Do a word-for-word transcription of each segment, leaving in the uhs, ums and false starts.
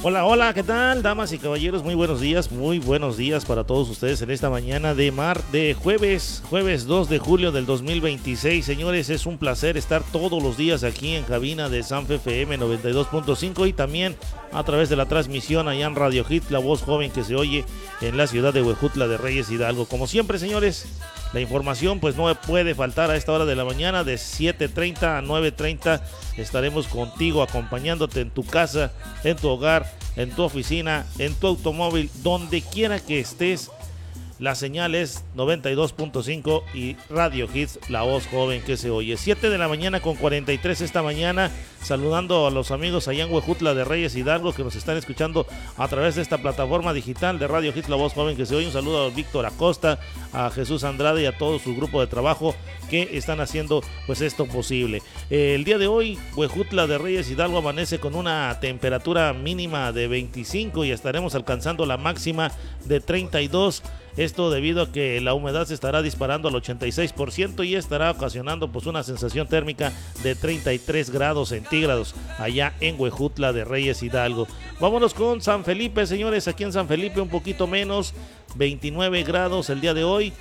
Hola, hola, ¿qué tal, damas y caballeros? Muy buenos días, muy buenos días para todos ustedes en esta mañana de mar de jueves, jueves dos de julio del dos mil veintiséis. Señores, es un placer estar todos los días aquí en cabina de Sanfe F M noventa y dos punto cinco y también a través de la transmisión allá en Radio Hit, la voz joven que se oye en la ciudad de Huejutla de Reyes Hidalgo. Como siempre, señores, la información pues no puede faltar a esta hora de la mañana, de siete treinta a nueve treinta estaremos contigo acompañándote en tu casa, en tu hogar, en tu oficina, en tu automóvil, donde quiera que estés. La señal es noventa y dos punto cinco y Radio Hits, la voz joven que se oye. siete de la mañana con cuarenta y tres esta mañana, saludando a los amigos allá en Huejutla de Reyes Hidalgo que nos están escuchando a través de esta plataforma digital de Radio Hits, la voz joven que se oye. Un saludo a Víctor Acosta, a Jesús Andrade y a todo su grupo de trabajo que están haciendo pues esto posible. Eh, el día de hoy, Huejutla de Reyes Hidalgo amanece con una temperatura mínima de veinticinco y estaremos alcanzando la máxima de treinta y dos. Esto debido a que la humedad se estará disparando al ochenta y seis por ciento y estará ocasionando pues una sensación térmica de treinta y tres grados centígrados allá en Huejutla de Reyes Hidalgo. Vámonos con San Felipe, señores. Aquí en San Felipe un poquito menos, veintinueve grados el día de hoy.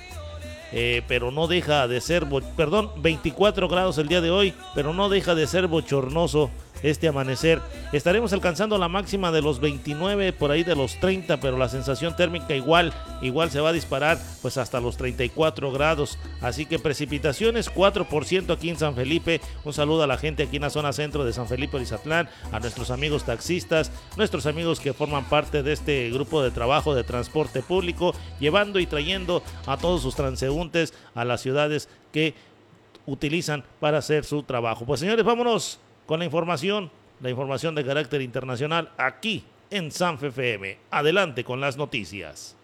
Eh, pero no deja de ser, bo- perdón, veinticuatro grados el día de hoy, pero no deja de ser bochornoso este amanecer. Estaremos alcanzando la máxima de los veintinueve, por ahí de los treinta, pero la sensación térmica igual, igual se va a disparar pues hasta los treinta y cuatro grados. Así que precipitaciones cuatro por ciento aquí en San Felipe. Un saludo a la gente aquí en la zona centro de San Felipe Orizatlán, a nuestros amigos taxistas, nuestros amigos que forman parte de este grupo de trabajo de transporte público, llevando y trayendo a todos sus transeúntes a las ciudades que utilizan para hacer su trabajo. Pues señores, vámonos con la información, la información de carácter internacional aquí en Sanfe F M. Adelante con las noticias.